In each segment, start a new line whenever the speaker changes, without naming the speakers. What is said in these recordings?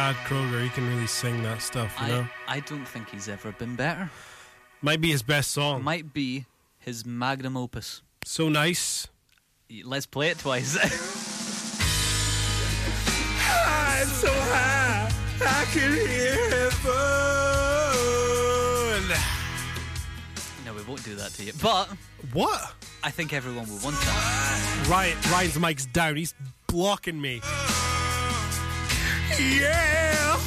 Chad Kroeger. He can really sing that stuff, you know?
I don't think he's ever been better.
Might be his best song.
Might be his magnum opus.
So nice.
Let's play it twice.
I'm so high, I can hear heaven.
No, we won't do that to you. But
what?
I think everyone will want that.
Ryan's mic's down. He's blocking me. Yeah.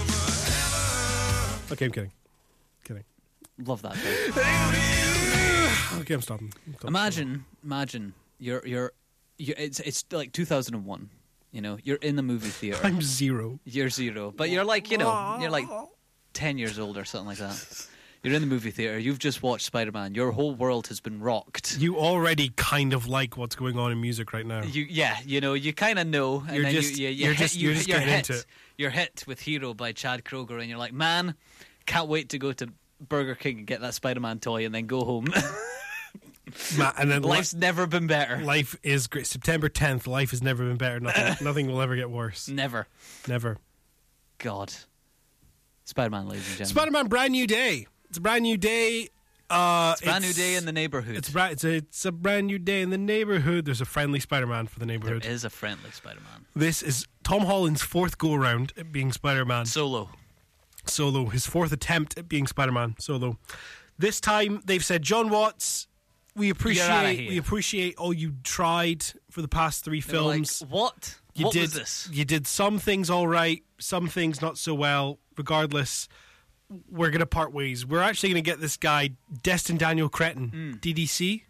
Okay, I'm kidding.
Love that thing.
Okay, I'm stopping.
Imagine, you're it's like 2001. You know, you're in the movie theater.
I'm 0.
You're 0, but you're like, you're like 10 years old or something like that. You're in the movie theater. You've just watched Spider-Man. Your whole world has been rocked.
You already kind of like what's going on in music right now.
You kind of know. And
you're just getting into it.
You're hit with Hero by Chad Kroeger, and you're like, man, can't wait to go to Burger King and get that Spider-Man toy and then go home.
And then
life's never been better.
Life is great. September 10th, life has never been better. Nothing will ever get worse.
Never. God. Spider-Man, ladies and gentlemen.
Spider-Man, brand new day. It's a brand new day.
It's a brand new day in the neighborhood.
It's a brand new day in the neighborhood. There's a friendly Spider-Man for the neighborhood.
There is a friendly Spider-Man.
This is Tom Holland's 4th go-around at being Spider-Man.
Solo.
His 4th attempt at being Spider-Man. Solo. This time, they've said, John Watts, we appreciate all you tried for the past 3 films.
Like, what? What was this?
You did some things all right, some things not so well. Regardless, we're going to part ways. We're actually going to get this guy, Destin Daniel Cretton, DDC.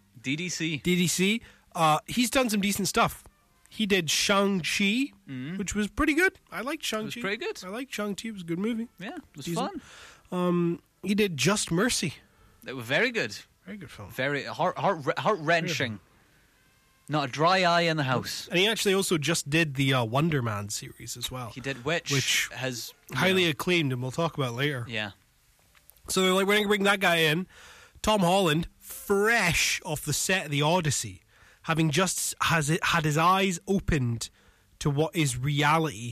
He's done some decent stuff. He did Shang-Chi, which was pretty good. I liked Shang-Chi.
It was pretty good.
I liked Shang-Chi. It was a good movie.
Yeah, it was fun.
He did Just Mercy.
It was very good.
Very good film.
Very heart-wrenching. Not a dry eye in the house.
And he actually also just did the Wonder Man series as well.
He did, which has...
highly acclaimed, and we'll talk about later.
Yeah.
So they're like, we're going to bring that guy in. Tom Holland, fresh off the set of The Odyssey, having just had his eyes opened to what is reality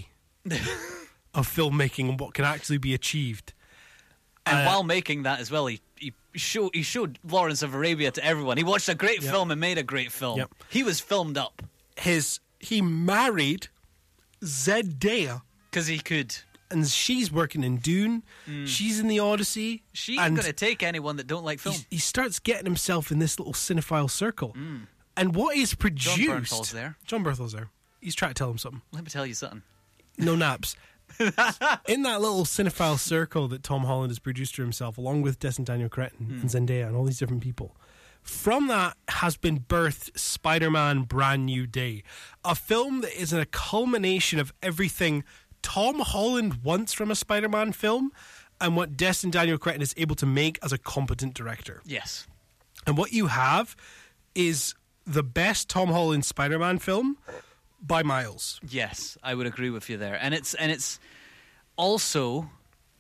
of filmmaking and what can actually be achieved.
And while making that as well, he showed Lawrence of Arabia to everyone. He watched a great film and made a great film.
Yep.
He was filmed up.
He married Zendaya.
Because he could.
And she's working in Dune. She's in The Odyssey.
She's going to take anyone that don't like film.
He starts getting himself in this little cinephile circle. And what is produced...
John Bernthal's there.
John Bernthal's there. He's trying to tell him something.
Let me tell you something.
No naps. In that little cinephile circle that Tom Holland has produced for himself, along with Destin Daniel Cretton and Zendaya and all these different people, from that has been birthed Spider-Man Brand New Day, a film that is a culmination of everything Tom Holland wants from a Spider-Man film and what Destin Daniel Cretton is able to make as a competent director.
Yes.
And what you have is the best Tom Holland Spider-Man film by miles.
Yes, I would agree with you there. And it's also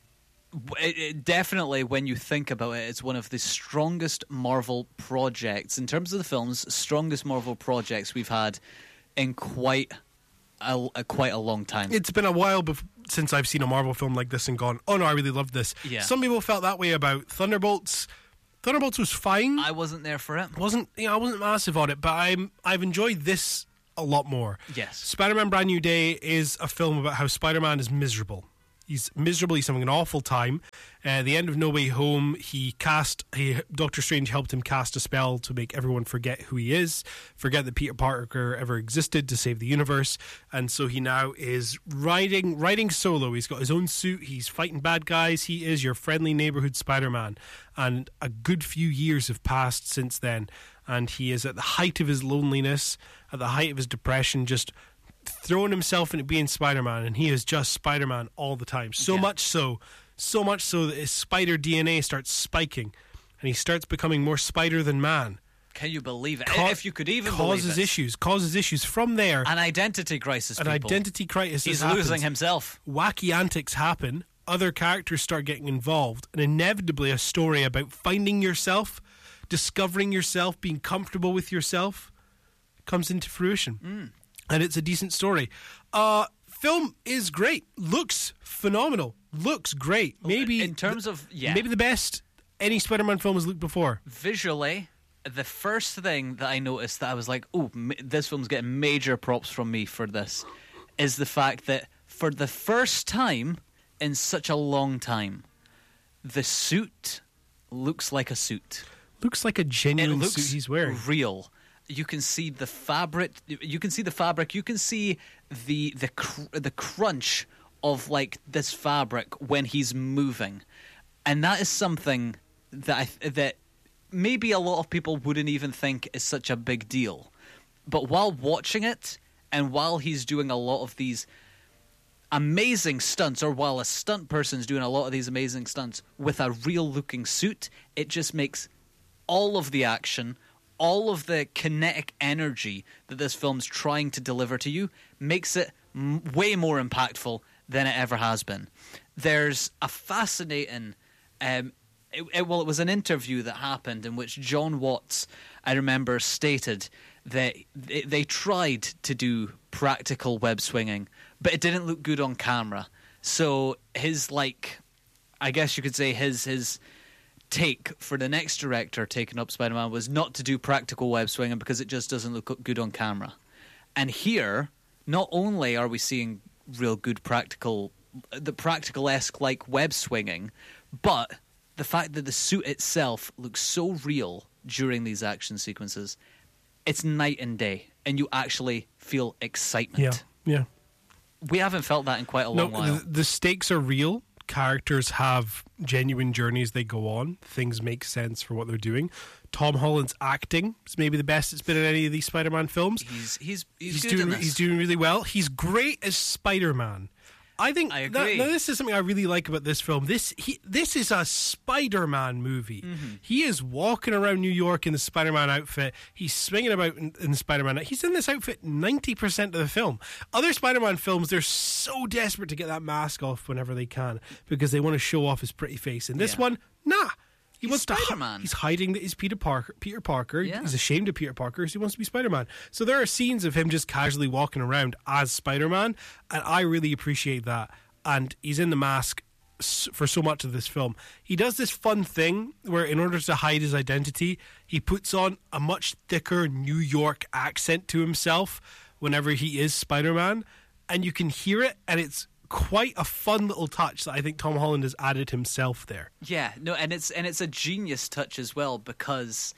definitely, when you think about it, it's one of the strongest Marvel projects in terms of the films, strongest Marvel projects we've had in quite a long time.
It's been a while since I've seen a Marvel film like this and gone, oh no, I really loved this.
Yeah.
Some people felt that way about Thunderbolts. Thunderbolts was fine.
I wasn't there for it.
I wasn't massive on it, but I've enjoyed this a lot more.
Yes.
Spider-Man Brand New Day is a film about how Spider-Man is miserable. He's miserable. He's having an awful time. At the end of No Way Home, Doctor Strange helped him cast a spell to make everyone forget who he is, forget that Peter Parker ever existed to save the universe. And so he now is riding solo. He's got his own suit. He's fighting bad guys. He is your friendly neighborhood Spider-Man. And a good few years have passed since then. And he is at the height of his loneliness, at the height of his depression, just throwing himself into being Spider-Man, and he is just Spider-Man all the time. So much so that his spider DNA starts spiking, and he starts becoming more spider than man.
Can you believe it? If you could even believe it.
Causes issues. From there,
an identity crisis. He's losing himself.
Wacky antics happen. Other characters start getting involved, and inevitably a story about finding yourself, discovering yourself, being comfortable with yourself comes into fruition. And it's a decent story. film is great. Looks phenomenal. Looks great. Maybe
in terms of
maybe the best any Spider-Man film has looked before.
Visually, the first thing that I noticed that I was like, oh, this film's getting major props from me for this, is the fact that for the first time in such a long time, the suit looks like a suit.
Looks like a genuine suit he's wearing.
Real. You can see the fabric. You can see the fabric. You can see the crunch of like this fabric when he's moving, and that is something that maybe a lot of people wouldn't even think is such a big deal. But while watching it, and while he's doing a lot of these amazing stunts, or while a stunt person's doing a lot of these amazing stunts with a real-looking suit, it just makes all of the action, all of the kinetic energy that this film's trying to deliver to you, makes it way more impactful than it ever has been. There's a fascinating... it was an interview that happened in which John Watts, I remember, stated that they tried to do practical web swinging, but it didn't look good on camera. So his, like, I guess you could say his take for the next director taking up Spider-Man was not to do practical web swinging because it just doesn't look good on camera. And here, not only are we seeing real good the practical-esque like web swinging, but the fact that the suit itself looks so real during these action sequences, it's night and day, and you actually feel excitement.
Yeah.
We haven't felt that in quite a long while.
The stakes are real. Characters have genuine journeys they go on. Things make sense for what they're doing. Tom Holland's acting is maybe the best it's been in any of these Spider-Man films.
He's good in this.
He's doing really well. He's great as Spider-Man. I think
I agree.
This is something I really like about this film. This is a Spider-Man movie.
Mm-hmm.
He is walking around New York in the Spider-Man outfit. He's swinging about in the Spider-Man. He's in this outfit 90% of the film. Other Spider-Man films, they're so desperate to get that mask off whenever they can because they want to show off his pretty face. In this one, nah.
He's Spider-Man.
He's hiding that he's Peter Parker.
Yeah.
He's ashamed of Peter Parker, so he wants to be Spider-Man. So there are scenes of him just casually walking around as Spider-Man, and I really appreciate that. And he's in the mask for so much of this film. He does this fun thing where, in order to hide his identity, he puts on a much thicker New York accent to himself whenever he is Spider-Man, and you can hear it, and it's quite a fun little touch that I think Tom Holland has added himself there.
Yeah, no, and it's a genius touch as well because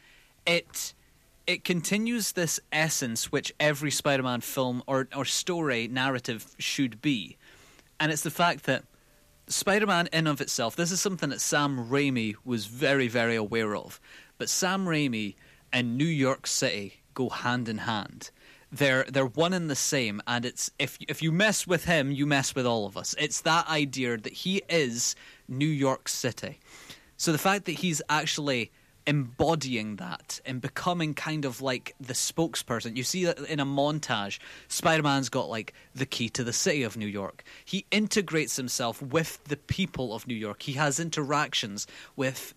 it continues this essence which every Spider-Man film or story narrative should be, and it's the fact that Spider-Man in of itself, this is something that Sam Raimi was very, very aware of, but Sam Raimi and New York City go hand in hand. They're one and the same, and it's if you mess with him, you mess with all of us. It's that idea that he is New York City. So the fact that he's actually embodying that and becoming kind of like the spokesperson. You see that in a montage, Spider-Man's got like the key to the city of New York. He integrates himself with the people of New York. He has interactions with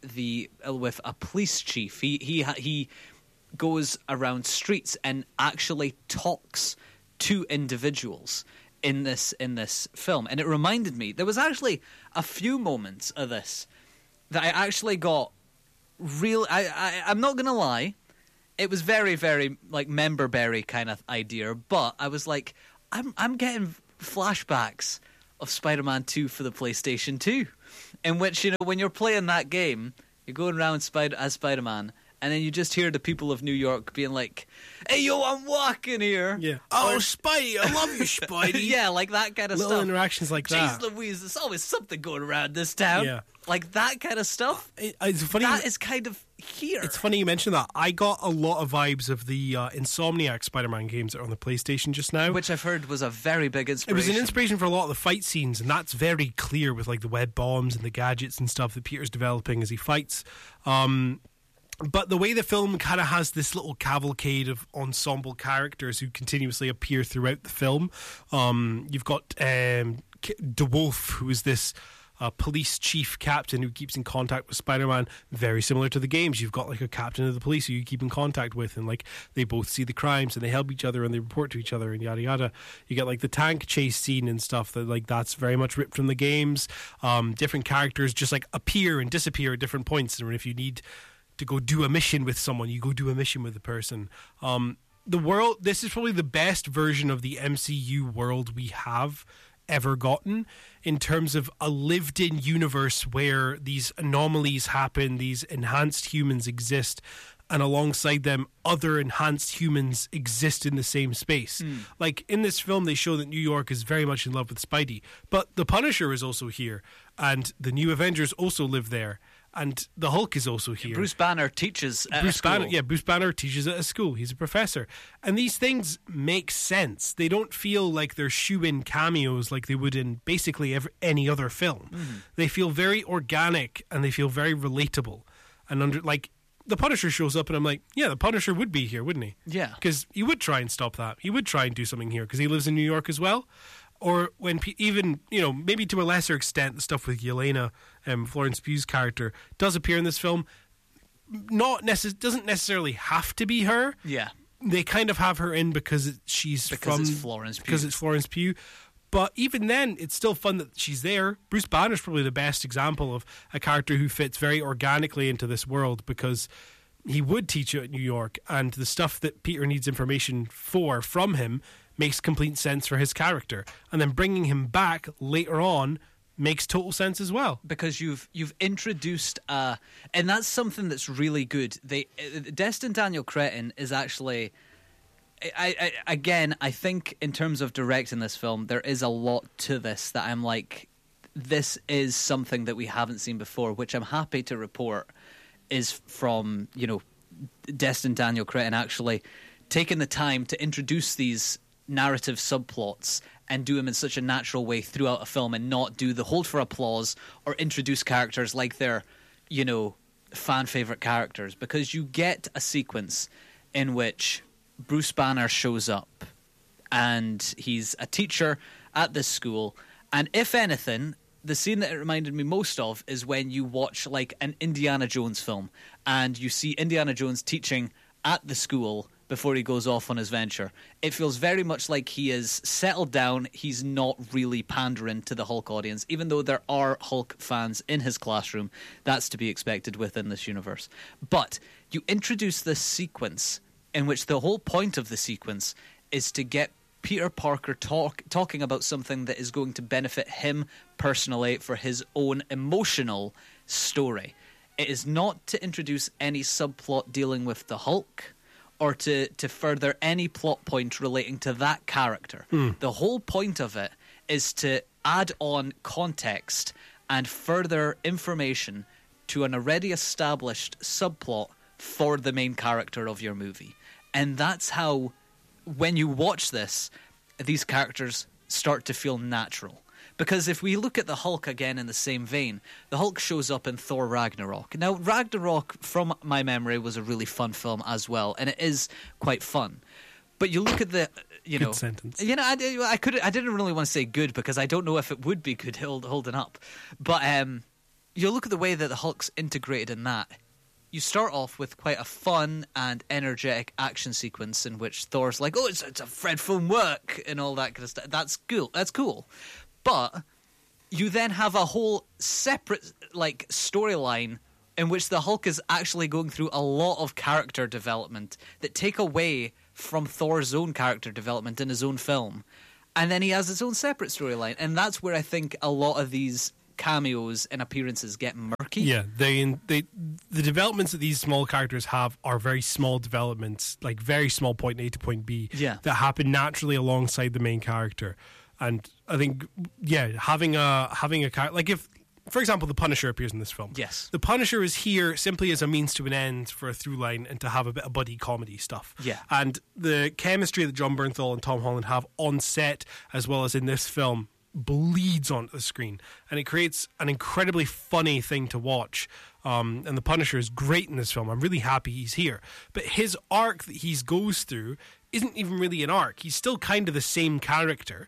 a police chief. He goes around streets and actually talks to individuals in this film. And it reminded me, there was actually a few moments of this that I actually got real... I'm not going to lie, it was very, very like member-berry kind of idea, but I was like, I'm getting flashbacks of Spider-Man 2 for the PlayStation 2, in which, you know, when you're playing that game, you're going around as Spider-Man, and then you just hear the people of New York being like, "Hey, yo, I'm walking here."
Yeah. Oh, Spidey, I love you, Spidey.
Yeah, like that kind of
Little
stuff.
interactions like that.
Jeez Louise, there's always something going around this town.
Yeah.
Like that kind of stuff.
It's funny.
That is kind of here.
It's funny you mentioned that. I got a lot of vibes of the Insomniac Spider-Man games that are on the PlayStation just now.
Which I've heard was a very big inspiration.
It was an inspiration for a lot of the fight scenes, and that's very clear with like the web bombs and the gadgets and stuff that Peter's developing as he fights. But the way the film kind of has this little cavalcade of ensemble characters who continuously appear throughout the film. You've got DeWolf, who is this police chief captain who keeps in contact with Spider-Man, very similar to the games. You've got like a captain of the police who you keep in contact with, and like they both see the crimes and they help each other and they report to each other and yada yada. You get like the tank chase scene and stuff that's very much ripped from the games. Different characters just like appear and disappear at different points, and if you need to go do a mission with someone, you go do a mission with the person. The world, this is probably the best version of the MCU world we have ever gotten, in terms of a lived-in universe where these anomalies happen, these enhanced humans exist, and alongside them other enhanced humans exist in the same space. Like in this film they show that New York is very much in love with Spidey, but the Punisher is also here, and the New Avengers also live there, and the Hulk is also here.
Bruce Banner teaches at a school.
Bruce Banner teaches at a school. He's a professor. And these things make sense. They don't feel like they're shoe-in cameos like they would in basically any other film. They feel very organic and they feel very relatable. And the Punisher shows up and I'm like, yeah, the Punisher would be here, wouldn't he?
Yeah.
Because he would try and stop that. He would try and do something here because he lives in New York as well. Or when even, maybe to a lesser extent, the stuff with Yelena, Florence Pugh's character, does appear in this film. Doesn't necessarily have to be her.
Yeah.
They kind of have her in because it's
Florence
Pugh. But even then, it's still fun that she's there. Bruce Banner's probably the best example of a character who fits very organically into this world, because he would teach you at New York, and the stuff that Peter needs information from him makes complete sense for his character. And then bringing him back later on makes total sense as well.
Because you've introduced and that's something that's really good. Destin Daniel Cretton is actually... I think in terms of directing this film, there is a lot to this that I'm like, this is something that we haven't seen before, which I'm happy to report is from, Destin Daniel Cretton actually taking the time to introduce these narrative subplots and do them in such a natural way throughout a film, and not do the hold for applause or introduce characters like they're, fan favorite characters. Because you get a sequence in which Bruce Banner shows up and he's a teacher at this school, and if anything, the scene that it reminded me most of is when you watch like an Indiana Jones film and you see Indiana Jones teaching at the school before he goes off on his venture. It feels very much like he is settled down. He's not really pandering to the Hulk audience, even though there are Hulk fans in his classroom. That's to be expected within this universe. But you introduce this sequence in which the whole point of the sequence is to get Peter Parker talking about something that is going to benefit him personally for his own emotional story. It is not to introduce any subplot dealing with the Hulk or to further any plot point relating to that character. The whole point of it is to add on context and further information to an already established subplot for the main character of your movie. And that's how, when you watch this, these characters start to feel natural. Because if we look at the Hulk again in the same vein, the Hulk shows up in Thor Ragnarok. Now, Ragnarok, from my memory, was a really fun film as well, and it is quite fun. But you look at the,
good sentence.
I didn't really want to say good because I don't know if it would be good holding up. But you look at the way that the Hulk's integrated in that. You start off with quite a fun and energetic action sequence in which Thor's like, "Oh, it's a Fred film work," and all that kind of stuff. That's cool. But you then have a whole separate storyline in which the Hulk is actually going through a lot of character development that take away from Thor's own character development in his own film. And then he has his own separate storyline. And that's where I think a lot of these cameos and appearances get murky.
Yeah, the developments that these small characters have are very small developments, like very small point A to point B, that happen naturally alongside the main character. And I think, having a character, like if, for example, the Punisher appears in this film.
Yes.
The Punisher is here simply as a means to an end for a through line and to have a bit of buddy comedy stuff.
Yeah.
And the chemistry that John Bernthal and Tom Holland have on set, as well as in this film, bleeds onto the screen. And it creates an incredibly funny thing to watch. And the Punisher is great in this film. I'm really happy he's here. But his arc that he goes through isn't even really an arc. He's still kind of the same character.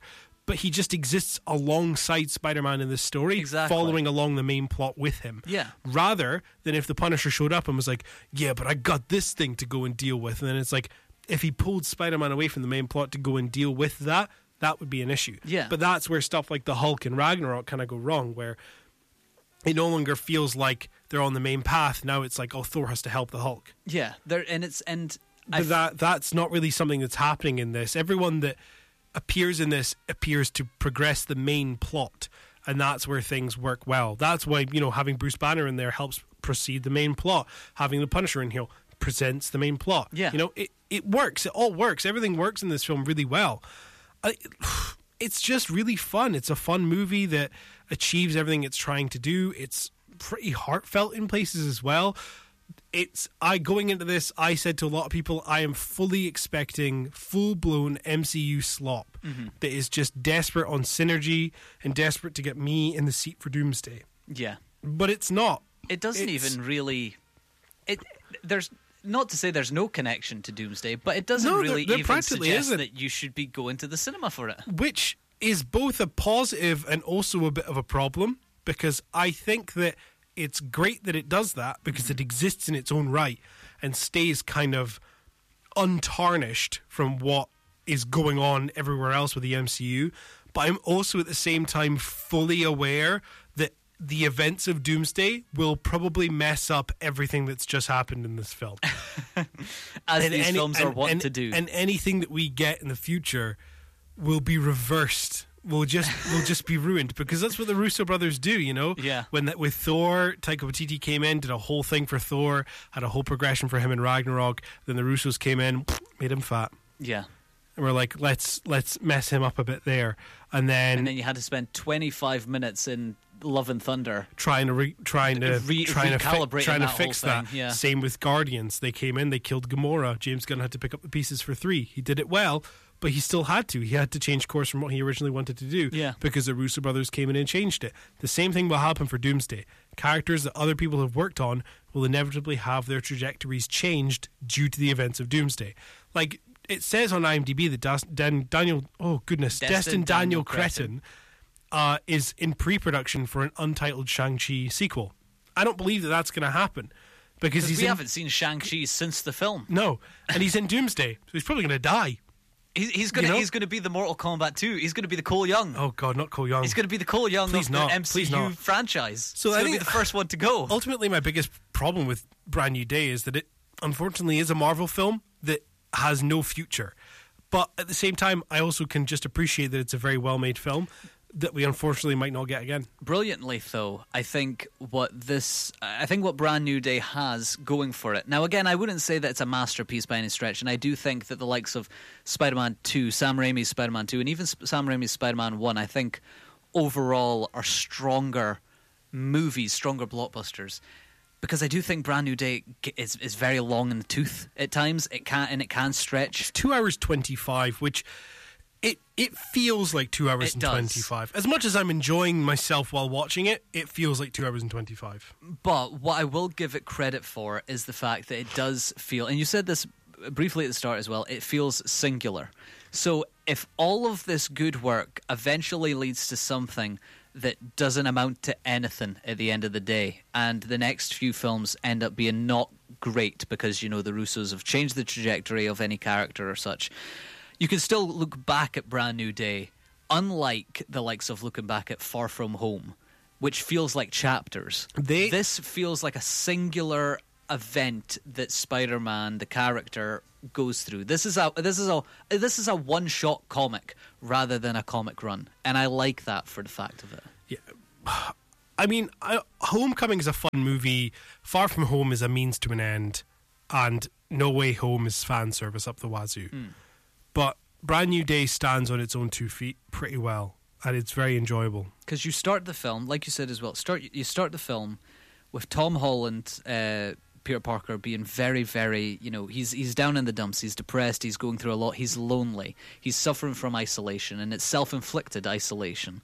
but he just exists alongside Spider-Man in this story,
Exactly.
following along the main plot with him.
Yeah.
Rather than if the Punisher showed up and was like, yeah, but I got this thing to go and deal with. And then it's like, if he pulled Spider-Man away from the main plot to go and deal with that, that would be an issue.
Yeah.
But that's where stuff like the Hulk and Ragnarok kind of go wrong, where it no longer feels like they're on the main path. Now it's like, oh, Thor has to help the Hulk.
Yeah,
But that's not really something that's happening in this. Everyone that appears in this appears to progress the main plot, and that's where things work well. That's why, having Bruce Banner in there helps proceed the main plot. Having the Punisher in here presents the main plot.
Yeah.
It works. It all works. Everything works in this film really well. It's just really fun. It's a fun movie that achieves everything it's trying to do. It's pretty heartfelt in places as well. Going into this, I said to a lot of people, I am fully expecting full-blown MCU slop that is just desperate on synergy and desperate to get me in the seat for Doomsday.
Yeah.
But it's not.
It doesn't even really... There's not to say there's no connection to Doomsday, but it doesn't really
there
even
practically
suggest
isn't.
that you should be going to the cinema for it.
Which is both a positive and also a bit of a problem, because I think that it's great that it does that, because it exists in its own right and stays kind of untarnished from what is going on everywhere else with the MCU. But I'm also at the same time fully aware that the events of Doomsday will probably mess up everything that's just happened in this film.
As these films are wont to do.
And anything that we get in the future will be reversed. Will just be ruined, because that's what the Russo brothers do,
Yeah.
With Thor, Taika Waititi came in, did a whole thing for Thor, had a whole progression for him in Ragnarok. Then the Russos came in, made him fat.
Yeah.
And we're like, let's mess him up a bit there, and then
you had to spend 25 minutes in Love and Thunder
trying to
recalibrating
fix
that whole
that.
thing, yeah.
Same with Guardians. They came in, they killed Gamora. James Gunn had to pick up the pieces for 3. He did it well, but he still had to. He had to change course from what he originally wanted to do,
Yeah.
because the Russo brothers came in and changed it. The same thing will happen for Doomsday. Characters that other people have worked on will inevitably have their trajectories changed due to the events of Doomsday. Like, it says on IMDb that Destin Daniel Cretton is in pre-production for an untitled Shang-Chi sequel. I don't believe that that's going to happen, because
we haven't seen Shang-Chi since the film.
No, and he's in Doomsday, so he's probably going to die.
He's going to be the Mortal Kombat 2. He's going to be the Cole Young.
Oh God, not Cole Young.
He's going to be the Cole Young
Please
of
not.
the
Please
MCU
not.
franchise.
So
He's
I
going to
think
be the first one to go.
Ultimately, my biggest problem with Brand New Day is that it unfortunately is a Marvel film that has no future. But at the same time, I also can just appreciate that it's a very well-made film that we unfortunately might not get again.
Brilliantly, though, I think what Brand New Day has going for it. Now, again, I wouldn't say that it's a masterpiece by any stretch, and I do think that the likes of Spider-Man 2, Sam Raimi's Spider-Man 2, and even Sam Raimi's Spider-Man 1, I think overall are stronger movies, stronger blockbusters. Because I do think Brand New Day is very long in the tooth at times. It can stretch.
It's 2 hours 25, which it feels like 2 hours and 25. As much as I'm enjoying myself while watching it, it feels like 2 hours and 25.
But what I will give it credit for is the fact that it does feel, and you said this briefly at the start as well, it feels singular. So if all of this good work eventually leads to something that doesn't amount to anything at the end of the day, and the next few films end up being not great because, the Russos have changed the trajectory of any character or such, you can still look back at Brand New Day, unlike the likes of looking back at Far From Home, which feels like chapters. This feels like a singular event that Spider-Man, the character, goes through. This is a one-shot comic rather than a comic run, and I like that for the fact of it.
Yeah, I mean, Homecoming is a fun movie. Far From Home is a means to an end, and No Way Home is fan service up the wazoo. But Brand New Day stands on its own 2 feet pretty well, and it's very enjoyable.
Because you start the film, like you said as well, you start the film with Tom Holland, Peter Parker, being very, very, he's down in the dumps, he's depressed, he's going through a lot, he's lonely, he's suffering from isolation, and it's self-inflicted isolation.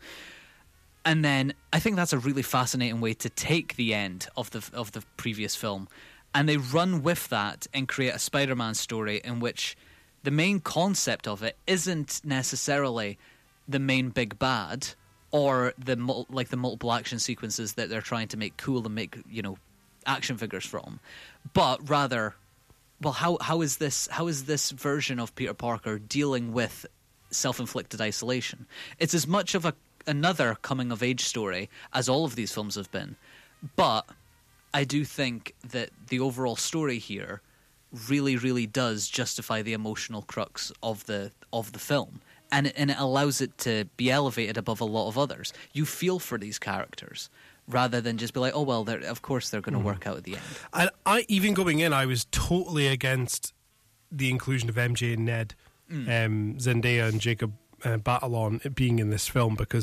And then I think that's a really fascinating way to take the end of the previous film, and they run with that and create a Spider-Man story in which the main concept of it isn't necessarily the main big bad or the multiple action sequences that they're trying to make cool and make, you know, action figures from, but rather, well, how is this version of Peter Parker dealing with self-inflicted isolation? It's as much of another coming of age story as all of these films have been, but I do think that the overall story here really, really does justify the emotional crux of the film, and it allows it to be elevated above a lot of others. You feel for these characters rather than just be like, oh well, of course they're going to work out at the end.
I even going in, I was totally against the inclusion of MJ and Ned, Zendaya and Jacob Batalon being in this film, because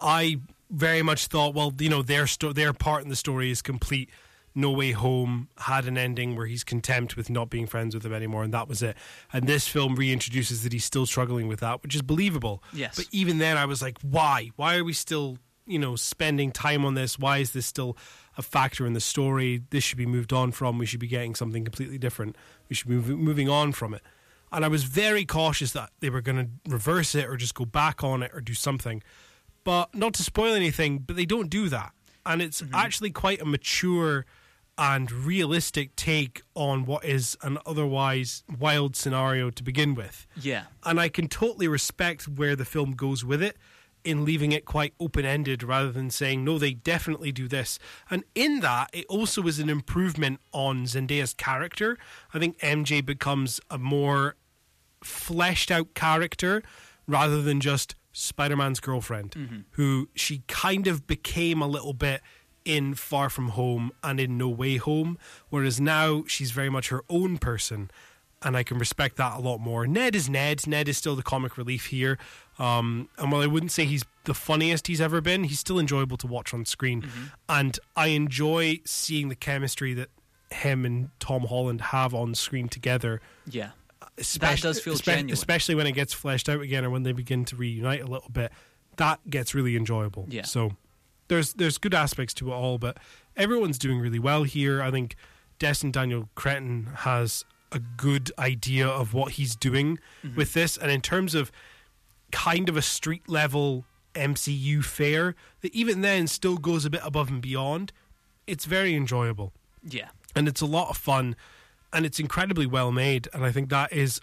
I very much thought, well, you know, their part in the story is complete. No Way Home had an ending where he's content with not being friends with him anymore, and that was it. And this film reintroduces that he's still struggling with that, which is believable.
Yes.
But even then, I was like, why? Why are we still, you know, spending time on this? Why is this still a factor in the story? This should be moved on from. We should be getting something completely different. We should be moving on from it. And I was very cautious that they were going to reverse it or just go back on it or do something. But not to spoil anything, but they don't do that. And it's actually quite a mature and realistic take on what is an otherwise wild scenario to begin with.
Yeah.
And I can totally respect where the film goes with it in leaving it quite open-ended rather than saying, no, they definitely do this. And in that, it also is an improvement on Zendaya's character. I think MJ becomes a more fleshed-out character rather than just Spider-Man's girlfriend, who she kind of became a little bit in Far From Home and in No Way Home, whereas now she's very much her own person, and I can respect that a lot more. Ned is Ned. Ned is still the comic relief here, and while I wouldn't say he's the funniest he's ever been, he's still enjoyable to watch on screen, and I enjoy seeing the chemistry that him and Tom Holland have on screen together.
Yeah. That does feel genuine.
Especially when it gets fleshed out again or when they begin to reunite a little bit. That gets really enjoyable.
Yeah.
So there's good aspects to it all, but everyone's doing really well here. I think Destin Daniel Cretton has a good idea of what he's doing with this, and in terms of kind of a street level MCU fare that even then still goes a bit above and beyond, it's very enjoyable.
Yeah.
And it's a lot of fun, and it's incredibly well made, and I think that is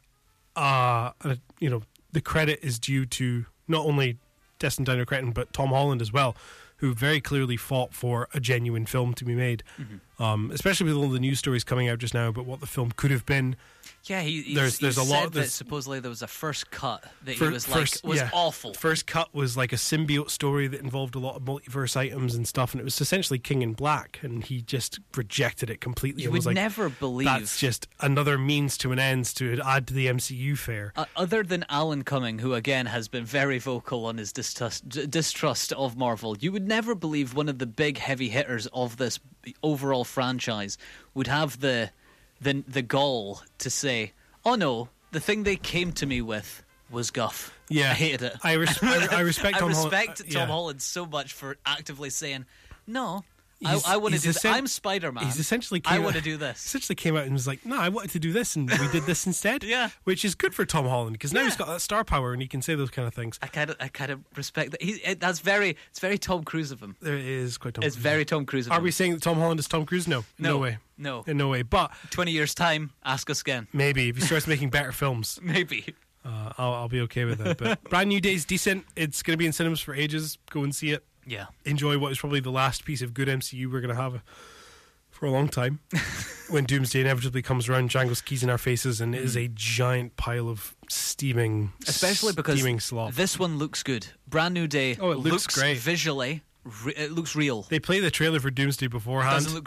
you know, the credit is due to not only Destin Daniel Cretton but Tom Holland as well, who very clearly fought for a genuine film to be made, especially with all the news stories coming out just now about what the film could have been.
Yeah,
there's a lot
that supposedly there was a first cut that was awful.
First cut was like a symbiote story that involved a lot of multiverse items and stuff, and it was essentially King in Black, and he just rejected it completely.
You would never believe
that's just another means to an end to add to the MCU fare.
Other than Alan Cumming, who again has been very vocal on his distrust of Marvel, you would never believe one of the big heavy hitters of this overall franchise would have the gall to say, oh no, the thing they came to me with was guff.
Yeah,
I hated it.
I respect Tom Holland.
I respect Tom Holland so much for actively saying, no, I want to do this. I'm Spider-Man.
He's essentially
I want to do this.
Essentially came out and was like, no, I wanted to do this, and we did this instead.
Yeah.
Which is good for Tom Holland, because now he's got that star power and he can say those kind of things.
I kind of respect that. It's very Tom Cruise of him.
There is quite Tom
Cruise. It's very Tom Cruise of him.
Are we saying that Tom Holland is Tom Cruise? No. No way.
No.
In no way. But
20 years' time, ask us again.
Maybe, if he starts making better films.
Maybe.
I'll be okay with it. But Brand New Day is decent. It's going to be in cinemas for ages. Go and see it.
Yeah.
Enjoy what is probably the last piece of good MCU we're going to have for a long time. When Doomsday inevitably comes around, jangles keys in our faces, and it is a giant pile of steaming,
especially because
slop.
This one looks good. Brand New Day.
Oh, it looks great
visually. It looks real.
They play the trailer for Doomsday beforehand.
Doesn't look